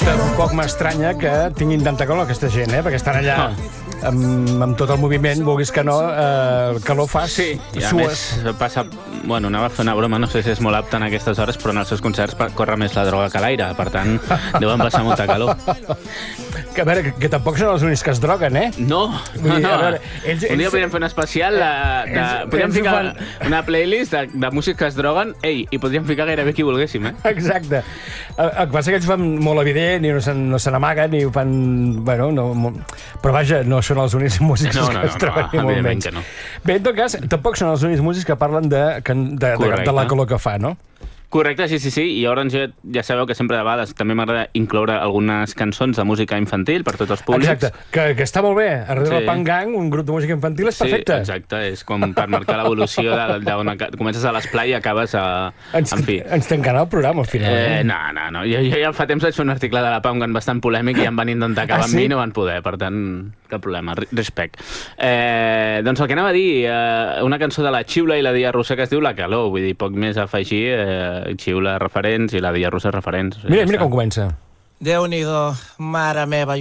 Tampoc m'estranya que tinguin tanta calor aquesta gent, perquè estan allà amb tot el moviment, vulguis que no, el calor fa Sí, i a sues. més passa... Bueno, anava a fer una broma, no sé si és molt apte en aquestes hores, però en els seus concerts corre més la droga que l'aire, per tant, deuen passar molta calor. Que, a veure, que tampoc són els únics que es droguen, No, Vull dir, no. a veure, ells- Un dia ells- podríem fer un especial podríem ells ho ficar fan. una playlist de músics que es droguen, i podríem ficar gairebé qui volguéssim, Exacte. El que passa que ells fan molt evident i no se n'amaguen i ho fan... Bueno, no, però vaja, no són els únics músics No, que es troben, ni molt evidentment menys. que no. Bé, en tot cas, tampoc són els únics músics que parlen de la calor que fa, no? Correcte, sí. I llavors ja sabeu que sempre de vegades també m'agrada incloure algunes cançons de música infantil per tots els públics. Exacte, que està molt bé. Darrere Sí. el Pan Gang, un grup de música infantil, és perfecte. Sí, exacte, és com per marcar l'evolució d'on comences a l'esplai i acabes a... En fi. Ens tancarà el programa, al final. No. Jo ja fa temps vaig fer un article de la Pound bastant polèmic i em van intentar acabar amb mi i no van poder, per tant, cap problema, respect. Doncs el que anava a dir, una cançó de la Xiula i la Dia Roser que es diu La Calor, vull dir, poc més a afegir, Xiula referents i la Dia Roser referents. Mira com comença. Déu-n'hi-do, mare meva,